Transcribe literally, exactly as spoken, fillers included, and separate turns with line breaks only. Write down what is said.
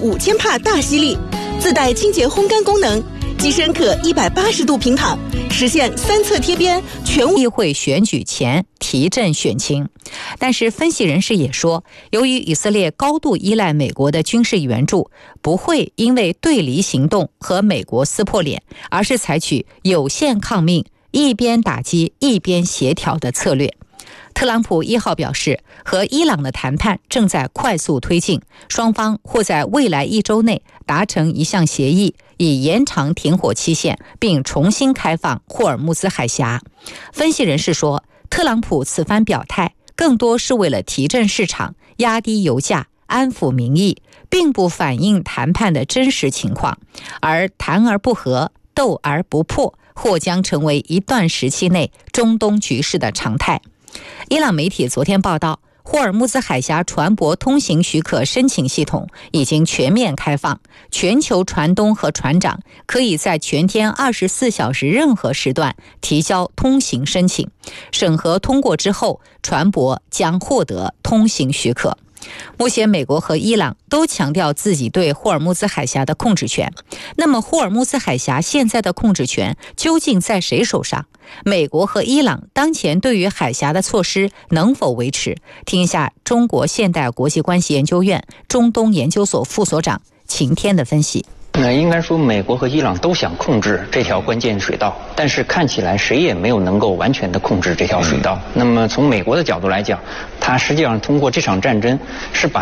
五千帕大吸力，自带清洁烘干功能，机身可一百八十度平躺，实现三侧贴边，全无。
议会选举前提振选情。但是分析人士也说，由于以色列高度依赖美国的军事援助，不会因为对离行动和美国撕破脸，而是采取有限抗命，一边打击一边协调的策略。特朗普一号表示，和伊朗的谈判正在快速推进，双方或在未来一周内达成一项协议，以延长停火期限，并重新开放霍尔木兹海峡。分析人士说，特朗普此番表态更多是为了提振市场、压低油价、安抚民意，并不反映谈判的真实情况。而谈而不和、斗而不破，或将成为一段时期内中东局势的常态。伊朗媒体昨天报道，霍尔木兹海峡船舶通行许可申请系统已经全面开放，全球船东和船长可以在全天二十四小时任何时段提交通行申请，审核通过之后，船舶将获得通行许可。目前美国和伊朗都强调自己对霍尔木兹海峡的控制权，那么霍尔木兹海峡现在的控制权究竟在谁手上？美国和伊朗当前对于海峡的措施能否维持？听一下中国现代国际关系研究院中东研究所副所长秦天的分析。
那应该说，美国和伊朗都想控制这条关键水道，但是看起来谁也没有能够完全的控制这条水道。那么从美国的角度来讲，它实际上通过这场战争是把